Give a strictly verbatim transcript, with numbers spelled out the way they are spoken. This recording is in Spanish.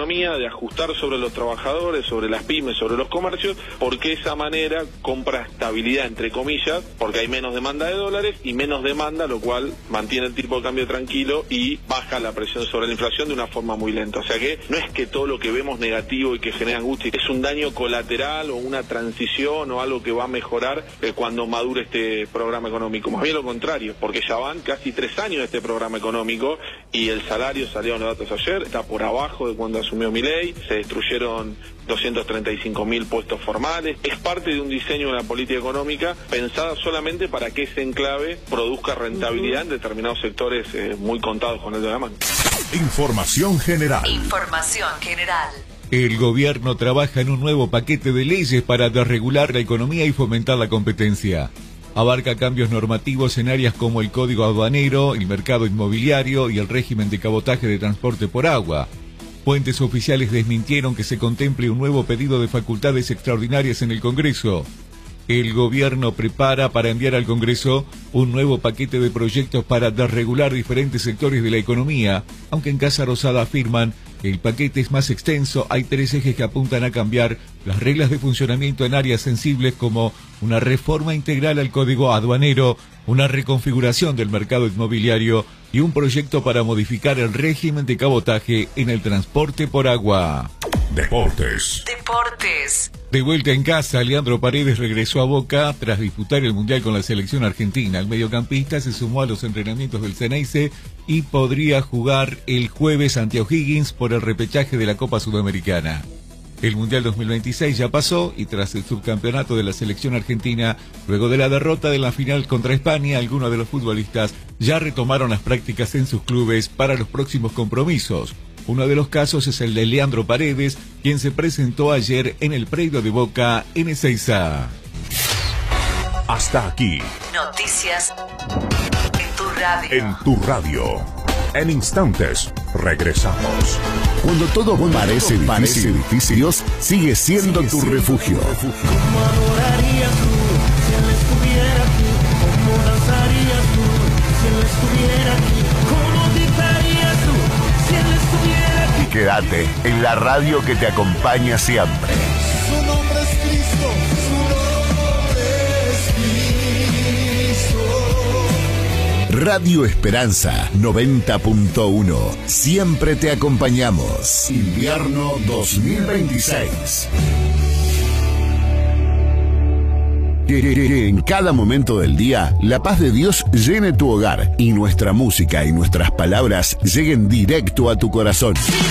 economía, de ajustar sobre los trabajadores, sobre las pymes, sobre los comercios, porque de esa manera compra estabilidad, entre comillas, porque hay menos demanda de dólares y menos demanda, lo cual mantiene el tipo de cambio tranquilo y baja la presión sobre la inflación de una forma muy lenta. O sea que no es que todo lo que vemos negativo y que genera angustia es un daño colateral o una transición o algo que va a mejorar eh, cuando madure este programa económico. Más bien lo contrario, porque ya van casi tres años de este programa económico y el salario, salieron los datos ayer, está por abajo de cuando asumió Milei, se destruyeron doscientos treinta y cinco mil puestos formales. Es parte de un diseño de la política económica pensada solamente para que ese enclave produzca rentabilidad en determinados sectores eh, muy contados con el de la mano. Información general. Información general. El gobierno trabaja en un nuevo paquete de leyes para desregular la economía y fomentar la competencia. Abarca cambios normativos en áreas como el código aduanero, el mercado inmobiliario y el régimen de cabotaje de transporte por agua. Fuentes oficiales desmintieron que se contemple un nuevo pedido de facultades extraordinarias en el Congreso. El gobierno prepara para enviar al Congreso un nuevo paquete de proyectos para desregular diferentes sectores de la economía, aunque en Casa Rosada afirman que el paquete es más extenso. Hay tres ejes que apuntan a cambiar las reglas de funcionamiento en áreas sensibles como una reforma integral al código aduanero, una reconfiguración del mercado inmobiliario y un proyecto para modificar el régimen de cabotaje en el transporte por agua. Deportes. Deportes. De vuelta en casa, Leandro Paredes regresó a Boca tras disputar el Mundial con la selección argentina. El mediocampista se sumó a los entrenamientos del Ceneice y podría jugar el jueves ante O'Higgins por el repechaje de la Copa Sudamericana. El Mundial dos mil veintiséis ya pasó y tras el subcampeonato de la selección argentina, luego de la derrota de la final contra España, algunos de los futbolistas ya retomaron las prácticas en sus clubes para los próximos compromisos. Uno de los casos es el de Leandro Paredes, quien se presentó ayer en el predio de Boca en Ezeiza. Hasta aquí. Noticias en tu radio. En tu radio. En instantes, regresamos. Cuando todo parece difícil, parece difícil, Dios sigue siendo sigue tu siendo refugio. Tu refugio. ¿Cómo adorarías tú si Él estuviera aquí? ¿Cómo danzarías tú si Él estuviera aquí? ¿Cómo gritarías tú si Él estuviera aquí? Y quédate en la radio que te acompaña siempre. Su nombre es Cristo, su nombre es Cristo. Radio Esperanza noventa punto uno. Siempre te acompañamos. Invierno dos mil veintiséis. Que en cada momento del día, la paz de Dios llene tu hogar y nuestra música y nuestras palabras lleguen directo a tu corazón.